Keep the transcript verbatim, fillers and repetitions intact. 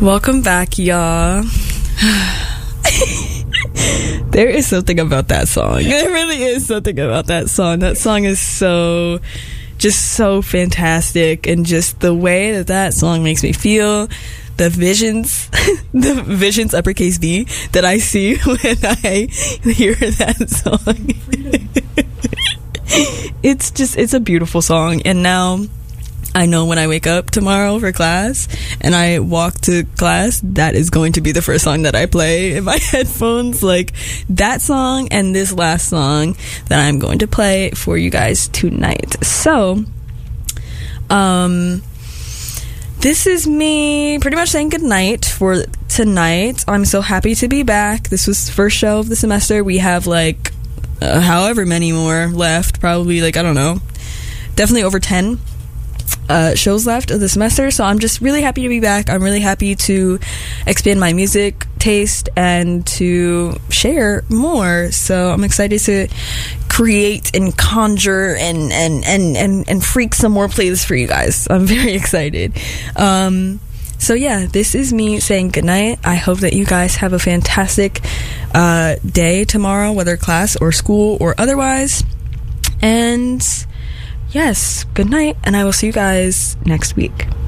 Welcome back, y'all. There is something about that song. There really is something about that song. That song is so, just so fantastic. And just the way that that song makes me feel, the visions, the visions, uppercase V, that I see when I hear that song. It's just, it's a beautiful song. And now I know when I wake up tomorrow for class and I walk to class, that is going to be the first song that I play in my headphones. Like that song and this last song that I'm going to play for you guys tonight. So, um, this is me pretty much saying goodnight for tonight. I'm so happy to be back. This was the first show of the semester. We have like uh, however many more left, probably like, I don't know, definitely over ten. Uh, shows left of the semester, so I'm just really happy to be back. I'm really happy to expand my music taste and to share more. So I'm excited to create and conjure and and and and, and freak some more playlists for you guys. I'm very excited. Um, so yeah, this is me saying goodnight. I hope that you guys have a fantastic uh, day tomorrow, whether class or school or otherwise. And yes, good night, and I will see you guys next week.